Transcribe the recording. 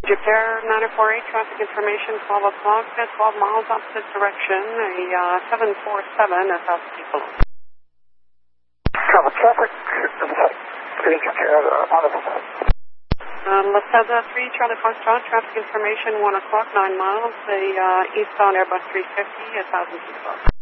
Japan 948, traffic information, 12 o'clock, 12 miles opposite direction, a 747 at altitude below. Cover traffic, Laseda 3, Charlie Foxtrot, traffic information, 1 o'clock, 9 miles, a eastbound Airbus 350, 1,000 feet above.